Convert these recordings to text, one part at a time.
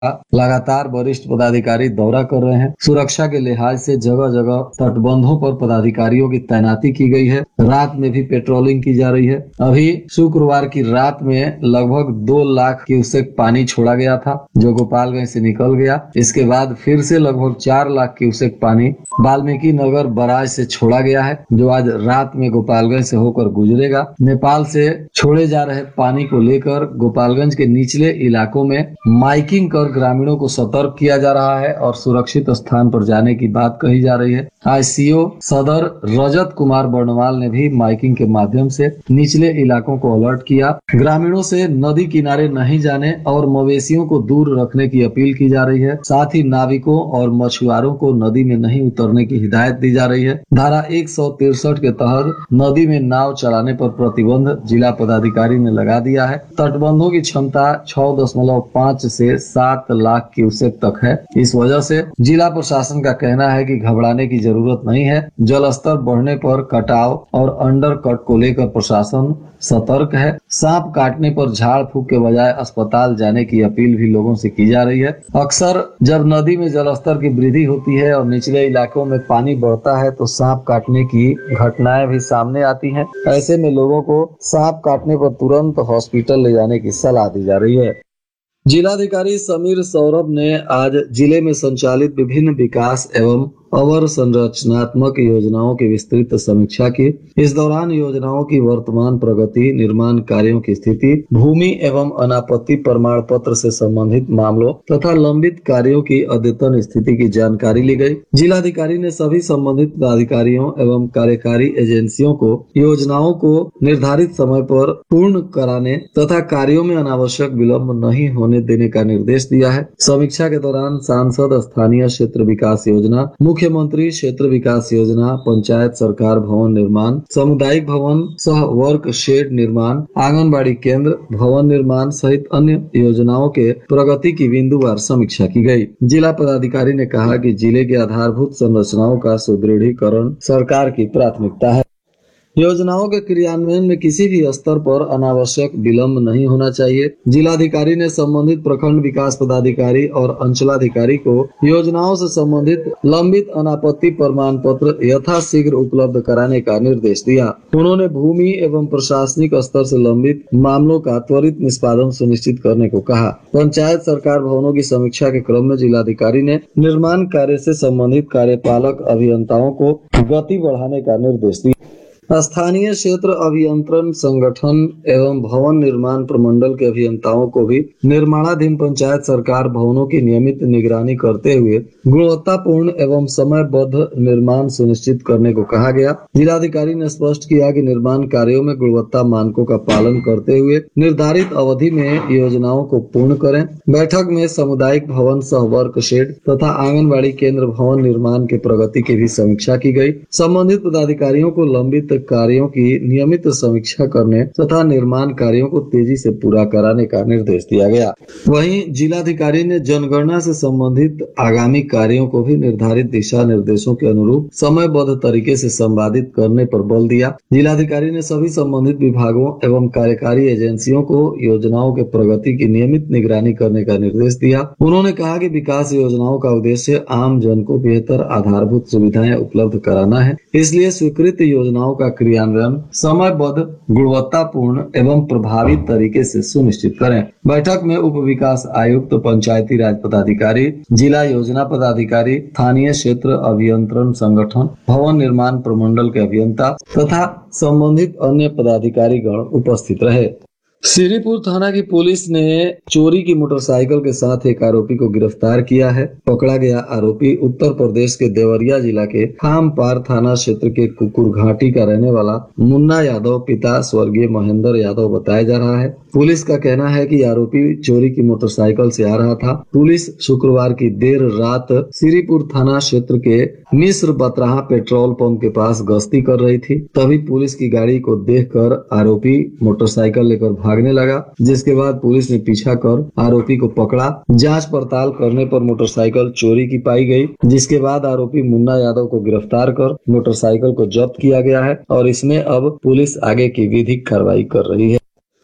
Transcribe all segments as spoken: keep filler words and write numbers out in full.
लगातार वरिष्ठ पदाधिकारी दौरा कर रहे हैं। सुरक्षा के लिहाज से जगह जगह तटबंधों पर पदाधिकारियों की तैनाती की गई है। रात में भी पेट्रोलिंग की जा रही है। अभी शुक्रवार की रात में लगभग दो लाख क्यूसेक पानी छोड़ा गया था, जो गोपालगंज से निकल गया। इसके बाद फिर से लगभग चार लाख क्यूसेक पानी वाल्मीकि नगर बराज से छोड़ा गया है, जो आज रात में गोपालगंज से होकर गुजरेगा। नेपाल से छोड़े जा रहे पानी को लेकर गोपालगंज के निचले इलाकों में माइकिंग कर ग्रामीणों को सतर्क किया जा रहा है और सुरक्षित स्थान पर जाने की बात कही जा रही है। आज सीओ सदर रजत कुमार बर्णवाल ने भी माइकिंग के माध्यम से निचले इलाकों को अलर्ट किया। ग्रामीणों से नदी किनारे नहीं जाने और मवेशियों को दूर रखने की अपील की जा रही है। साथ ही नाविकों और मछुआरों को नदी में नहीं उतरने की हिदायत दी जा रही है। धारा एक सौ तिरसठ के तहत नदी में नाव चलाने पर प्रतिबंध जिला पदाधिकारी ने लगा दिया है। तटबंधों की क्षमता छह दशमलव पाँच से सात लाख क्यूसेक तक है। इस वजह से जिला प्रशासन का कहना है कि घबराने की जरूरत नहीं है। जल स्तर बढ़ने पर कटाव और अंडर कट को लेकर प्रशासन सतर्क है। सांप काटने पर झाड़ फूक के बजाय अस्पताल जाने की अपील भी लोगों से की जा रही है। अक्सर जब नदी में जलस्तर की वृद्धि होती है और निचले इलाकों में पानी बढ़ता है तो सांप काटने की घटनाएं भी सामने आती हैं। ऐसे में लोगों को सांप काटने पर तुरंत हॉस्पिटल ले जाने की सलाह दी जा रही है। जिलाधिकारी समीर सौरभ ने आज जिले में संचालित विभिन्न विकास एवं अवर संरचनात्मक योजनाओं की विस्तृत समीक्षा की। इस दौरान योजनाओं की वर्तमान प्रगति, निर्माण कार्यों की स्थिति, भूमि एवं अनापत्ति प्रमाण पत्र से संबंधित मामलों तथा लंबित कार्यों की अद्यतन स्थिति की जानकारी ली गई। जिलाधिकारी ने सभी संबंधित पदाधिकारियों एवं कार्यकारी एजेंसियों को योजनाओं को निर्धारित समय पर पूर्ण कराने तथा कार्यों में अनावश्यक विलम्ब नहीं होने देने का निर्देश दिया है। समीक्षा के दौरान सांसद स्थानीय क्षेत्र विकास योजना, मुख्यमंत्री क्षेत्र विकास योजना, पंचायत सरकार भवन निर्माण, सामुदायिक भवन सह वर्क शेड निर्माण, आंगनबाड़ी केंद्र भवन निर्माण सहित अन्य योजनाओं के प्रगति की बिंदुवार समीक्षा की गई। जिला पदाधिकारी ने कहा कि जिले के आधारभूत संरचनाओं का सुदृढ़ीकरण सरकार की प्राथमिकता है। योजनाओं के क्रियान्वयन में किसी भी स्तर पर अनावश्यक विलम्ब नहीं होना चाहिए। जिलाधिकारी ने संबंधित प्रखंड विकास पदाधिकारी और अंचलाधिकारी को योजनाओं से संबंधित लंबित अनापत्ति प्रमाण पत्र यथाशीघ्र उपलब्ध कराने का निर्देश दिया। उन्होंने भूमि एवं प्रशासनिक स्तर से लंबित मामलों का त्वरित निष्पादन सुनिश्चित करने को कहा। पंचायत सरकार भवनों की समीक्षा के क्रम में जिलाधिकारी ने निर्माण कार्य से संबंधित कार्यपालक अभियंताओं को गति बढ़ाने का निर्देश दिया। स्थानीय क्षेत्र अभियंत्रण संगठन एवं भवन निर्माण प्रमंडल के अभियंताओं को भी निर्माणाधीन पंचायत सरकार भवनों की नियमित निगरानी करते हुए गुणवत्तापूर्ण एवं समयबद्ध निर्माण सुनिश्चित करने को कहा गया। जिलाधिकारी ने स्पष्ट किया कि निर्माण कार्यों में गुणवत्ता मानकों का पालन करते हुए निर्धारित अवधि में योजनाओं को पूर्ण करें। बैठक में सामुदायिक भवन सह वर्क शेड तथा आंगनबाड़ी केंद्र भवन निर्माण के प्रगति की भी समीक्षा की गई। संबंधित पदाधिकारियों को लंबित कार्यों की नियमित समीक्षा करने तथा निर्माण कार्यों को तेजी से पूरा कराने का निर्देश दिया गया। वहीं जिलाधिकारी ने जनगणना से संबंधित आगामी कार्यों को भी निर्धारित दिशा निर्देशों के अनुरूप समयबद्ध तरीके से संपादित करने पर बल दिया। जिलाधिकारी ने सभी संबंधित विभागों एवं कार्यकारी एजेंसियों को योजनाओं के प्रगति की नियमित निगरानी करने का निर्देश दिया। उन्होंने कहा कि विकास योजनाओं का उद्देश्य आम जन को बेहतर आधारभूत सुविधाएं उपलब्ध कराना है, इसलिए स्वीकृत योजनाओं का क्रियान्वयन समयबद्ध, गुणवत्तापूर्ण एवं प्रभावी तरीके से सुनिश्चित करें। बैठक में उप विकास आयुक्त, पंचायती राज पदाधिकारी, जिला योजना पदाधिकारी, स्थानीय क्षेत्र अभियंत्रण संगठन, भवन निर्माण प्रमंडल के अभियंता तथा संबंधित अन्य पदाधिकारी गण उपस्थित रहे। श्रीपुर थाना की पुलिस ने चोरी की मोटरसाइकिल के साथ एक आरोपी को गिरफ्तार किया है। पकड़ा गया आरोपी उत्तर प्रदेश के देवरिया जिला के खामपार थाना क्षेत्र के कुकुर घाटी का रहने वाला मुन्ना यादव, पिता स्वर्गीय महेंद्र यादव बताया जा रहा है। पुलिस का कहना है कि आरोपी चोरी की मोटरसाइकिल से आ रहा था। पुलिस शुक्रवार की देर रात श्रीपुर थाना क्षेत्र के मिश्र बतराहा पेट्रोल पंप के पास गश्ती कर रही थी। तभी पुलिस की गाड़ी को देखकर आरोपी मोटरसाइकिल लेकर भागने लगा, जिसके बाद पुलिस ने पीछा कर आरोपी को पकड़ा। जांच पड़ताल करने पर मोटरसाइकिल चोरी की पाई गई, जिसके बाद आरोपी मुन्ना यादव को गिरफ्तार कर मोटरसाइकिल को जब्त किया गया है और इसमें अब पुलिस आगे की विधिक कार्रवाई कर रही है।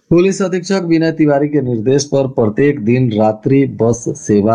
पुलिस अधीक्षक विनय तिवारी के निर्देश पर प्रत्येक दिन रात्रि बस सेवा